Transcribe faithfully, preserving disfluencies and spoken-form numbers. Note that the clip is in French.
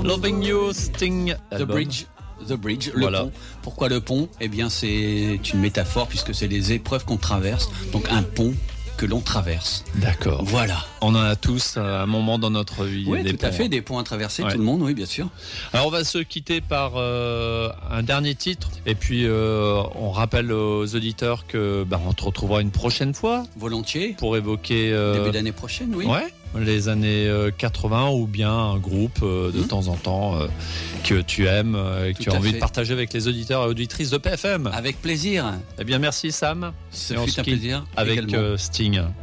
Loving You, Sting, The album. Bridge. The Bridge, le Voilà. pont. Pourquoi le pont ? Eh bien, c'est une métaphore puisque c'est les épreuves qu'on traverse. Donc, un pont que l'on traverse. D'accord. Voilà. On en a tous à un moment dans notre vie. Oui, des tout à ponts. fait, des ponts à traverser, Ouais. tout le monde, oui, bien sûr. Alors on va se quitter par euh, un dernier titre et puis euh, on rappelle aux auditeurs que bah, on te retrouvera une prochaine fois Volontiers. pour évoquer euh, Début d'année prochaine, oui. ouais, les années euh, quatre-vingts ou bien un groupe euh, de Mmh. temps en temps euh, que tu aimes euh, et que Tout tu as à envie fait. de partager avec les auditeurs et auditrices de P F M. Avec plaisir. Eh bien merci Sam. Ce Et on fut se un quitte plaisir. avec également. euh, Sting.